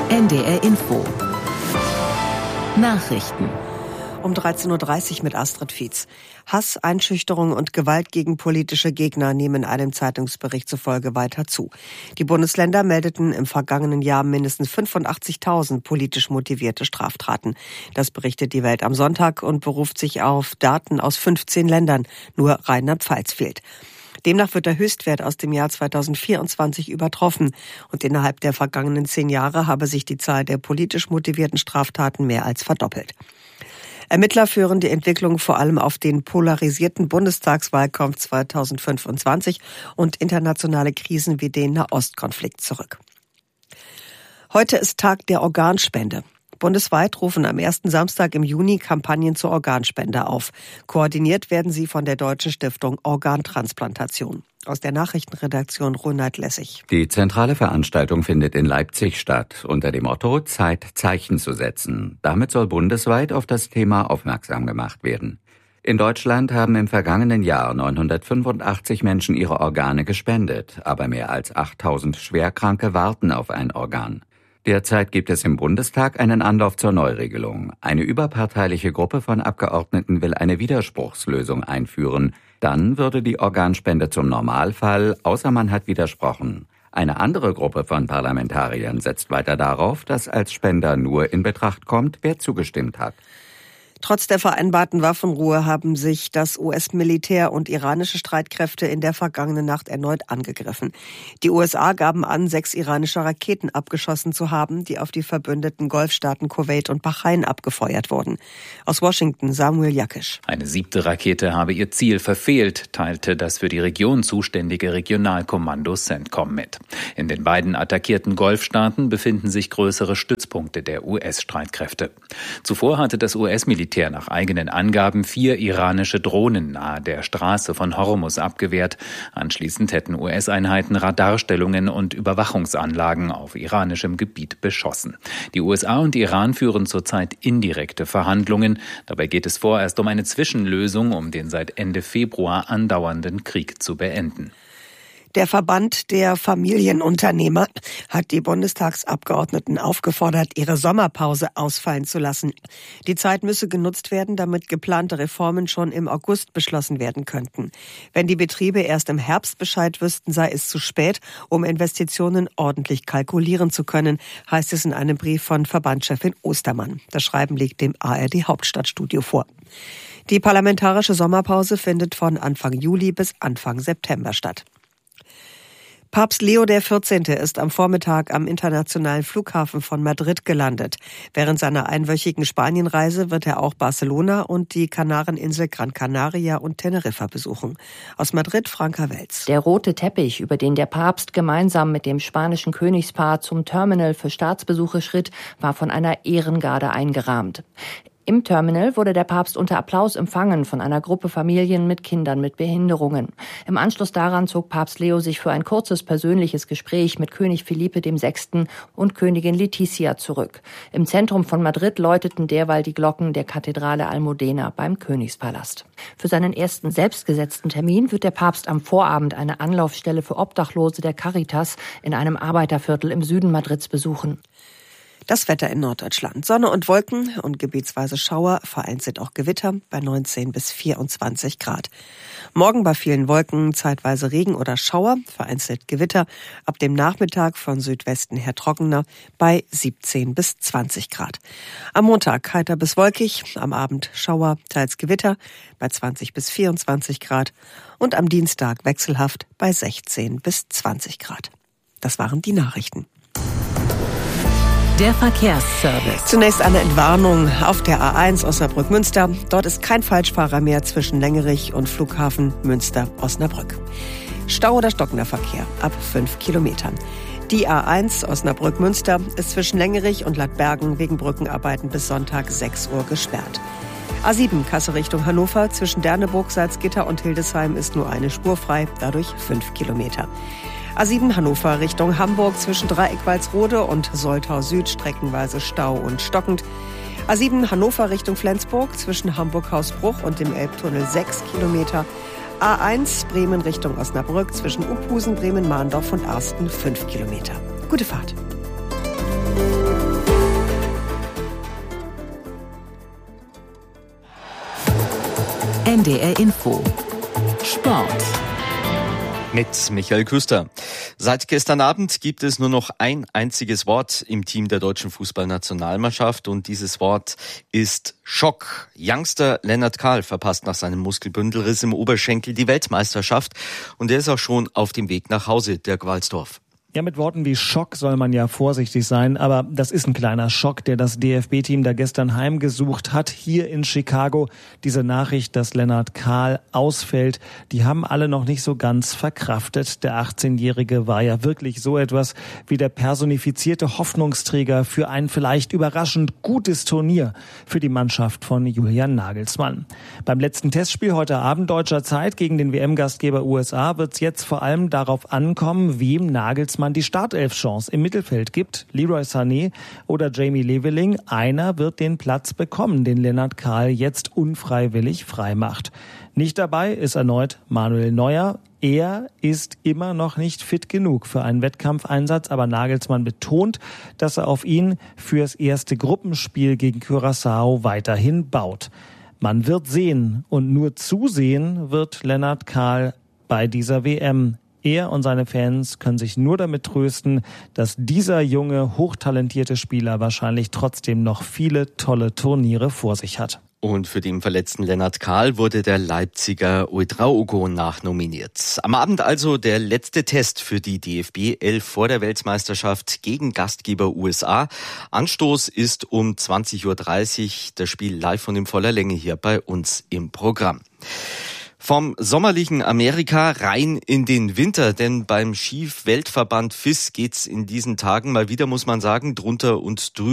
NDR Info. Nachrichten. Um 13.30 Uhr mit Astrid Fietz. Hass, Einschüchterung und Gewalt gegen politische Gegner nehmen einem Zeitungsbericht zufolge weiter zu. Die Bundesländer meldeten im vergangenen Jahr mindestens 85.000 politisch motivierte Straftaten. Das berichtet die Welt am Sonntag und beruft sich auf Daten aus 15 Ländern. Nur Rheinland-Pfalz fehlt. Demnach wird der Höchstwert aus dem Jahr 2024 übertroffen. Und innerhalb der vergangenen 10 Jahre habe sich die Zahl der politisch motivierten Straftaten mehr als verdoppelt. Ermittler führen die Entwicklung vor allem auf den polarisierten Bundestagswahlkampf 2025 und internationale Krisen wie den Nahostkonflikt zurück. Heute ist Tag der Organspende. Bundesweit rufen am ersten Samstag im Juni Kampagnen zur Organspende auf. Koordiniert werden sie von der Deutschen Stiftung Organtransplantation. Aus der Nachrichtenredaktion Ronald Lessig. Die zentrale Veranstaltung findet in Leipzig statt, unter dem Motto Zeit, Zeichen zu setzen. Damit soll bundesweit auf das Thema aufmerksam gemacht werden. In Deutschland haben im vergangenen Jahr 985 Menschen ihre Organe gespendet, aber mehr als 8.000 Schwerkranke warten auf ein Organ. Derzeit gibt es im Bundestag einen Anlauf zur Neuregelung. Eine überparteiliche Gruppe von Abgeordneten will eine Widerspruchslösung einführen. Dann würde die Organspende zum Normalfall, außer man hat widersprochen. Eine andere Gruppe von Parlamentariern setzt weiter darauf, dass als Spender nur in Betracht kommt, wer zugestimmt hat. Trotz der vereinbarten Waffenruhe haben sich das US-Militär und iranische Streitkräfte in der vergangenen Nacht erneut angegriffen. Die USA gaben an, 6 iranische Raketen abgeschossen zu haben, die auf die verbündeten Golfstaaten Kuwait und Bahrain abgefeuert wurden. Aus Washington Samuel Jakisch. Eine 7. Rakete habe ihr Ziel verfehlt, teilte das für die Region zuständige Regionalkommando CENTCOM mit. In den beiden attackierten Golfstaaten befinden sich größere Stützpunkte der US-Streitkräfte. Zuvor hatte das US-Militär nach eigenen Angaben 4 iranische Drohnen nahe der Straße von Hormuz abgewehrt. Anschließend hätten US-Einheiten Radarstellungen und Überwachungsanlagen auf iranischem Gebiet beschossen. Die USA und Iran führen zurzeit indirekte Verhandlungen. Dabei geht es vorerst um eine Zwischenlösung, um den seit Ende Februar andauernden Krieg zu beenden. Der Verband der Familienunternehmer hat die Bundestagsabgeordneten aufgefordert, ihre Sommerpause ausfallen zu lassen. Die Zeit müsse genutzt werden, damit geplante Reformen schon im August beschlossen werden könnten. Wenn die Betriebe erst im Herbst Bescheid wüssten, sei es zu spät, um Investitionen ordentlich kalkulieren zu können, heißt es in einem Brief von Verbandschefin Ostermann. Das Schreiben liegt dem ARD Hauptstadtstudio vor. Die parlamentarische Sommerpause findet von Anfang Juli bis Anfang September statt. Papst Leo XIV. Ist am Vormittag am internationalen Flughafen von Madrid gelandet. Während seiner einwöchigen Spanienreise wird er auch Barcelona und die Kanareninsel Gran Canaria und Teneriffa besuchen. Aus Madrid Franka Welz. Der rote Teppich, über den der Papst gemeinsam mit dem spanischen Königspaar zum Terminal für Staatsbesuche schritt, war von einer Ehrengarde eingerahmt. Im Terminal wurde der Papst unter Applaus empfangen von einer Gruppe Familien mit Kindern mit Behinderungen. Im Anschluss daran zog Papst Leo sich für ein kurzes persönliches Gespräch mit König Felipe VI. Und Königin Letizia zurück. Im Zentrum von Madrid läuteten derweil die Glocken der Kathedrale Almudena beim Königspalast. Für seinen ersten selbstgesetzten Termin wird der Papst am Vorabend eine Anlaufstelle für Obdachlose der Caritas in einem Arbeiterviertel im Süden Madrids besuchen. Das Wetter in Norddeutschland. Sonne und Wolken und gebietsweise Schauer, vereinzelt auch Gewitter bei 19 bis 24 Grad. Morgen bei vielen Wolken, zeitweise Regen oder Schauer, vereinzelt Gewitter. Ab dem Nachmittag von Südwesten her trockener bei 17 bis 20 Grad. Am Montag heiter bis wolkig, am Abend Schauer, teils Gewitter bei 20 bis 24 Grad. Und am Dienstag wechselhaft bei 16 bis 20 Grad. Das waren die Nachrichten. Der Verkehrsservice. Zunächst eine Entwarnung auf der A1 Osnabrück-Münster. Dort ist kein Falschfahrer mehr zwischen Längerich und Flughafen Münster-Osnabrück. Stau oder stockender Verkehr ab 5 Kilometern. Die A1 Osnabrück-Münster ist zwischen Längerich und Ladbergen wegen Brückenarbeiten bis Sonntag 6 Uhr gesperrt. A7 Kassel Richtung Hannover zwischen Derneburg, Salzgitter und Hildesheim ist nur eine Spur frei, dadurch 5 Kilometer. A7 Hannover Richtung Hamburg zwischen Dreieck-Walsrode und Soltau Süd streckenweise Stau und stockend. A7 Hannover Richtung Flensburg zwischen Hamburg-Hausbruch und dem Elbtunnel 6 Kilometer. A1 Bremen Richtung Osnabrück zwischen Uphusen, Bremen-Mahndorf und Arsten 5 Kilometer. Gute Fahrt. NDR Info. Sport. Mit Michael Küster. Seit gestern Abend gibt es nur noch ein einziges Wort im Team der deutschen Fußballnationalmannschaft und dieses Wort ist Schock. Youngster Lennart Kahl verpasst nach seinem Muskelbündelriss im Oberschenkel die Weltmeisterschaft und er ist auch schon auf dem Weg nach Hause, Dirk Walsdorf. Ja, mit Worten wie Schock soll man ja vorsichtig sein, aber das ist ein kleiner Schock, der das DFB-Team da gestern heimgesucht hat, hier in Chicago. Diese Nachricht, dass Lennart Kahl ausfällt, die haben alle noch nicht so ganz verkraftet. Der 18-Jährige war ja wirklich so etwas wie der personifizierte Hoffnungsträger für ein vielleicht überraschend gutes Turnier für die Mannschaft von Julian Nagelsmann. Beim letzten Testspiel heute Abend deutscher Zeit gegen den WM-Gastgeber USA wird es jetzt vor allem darauf ankommen, wem Nagelsmann die Startelf-Chance im Mittelfeld gibt, Leroy Sané oder Jamie Leveling. Einer wird den Platz bekommen, den Lennart Kahl jetzt unfreiwillig freimacht. Nicht dabei ist erneut Manuel Neuer. Er ist immer noch nicht fit genug für einen Wettkampfeinsatz, aber Nagelsmann betont, dass er auf ihn fürs erste Gruppenspiel gegen Curaçao weiterhin baut. Man wird sehen und nur zusehen wird Lennart Kahl bei dieser WM. Er und seine Fans können sich nur damit trösten, dass dieser junge, hochtalentierte Spieler wahrscheinlich trotzdem noch viele tolle Turniere vor sich hat. Und für den verletzten Lennart Kahl wurde der Leipziger Ouedraogo nachnominiert. Am Abend also der letzte Test für die DFB 11 vor der Weltmeisterschaft gegen Gastgeber USA. Anstoß ist um 20.30 Uhr. Das Spiel live und in voller Länge hier bei uns im Programm. Vom sommerlichen Amerika rein in den Winter, denn beim Ski-Weltverband FIS geht's in diesen Tagen mal wieder, muss man sagen, drunter und drüber.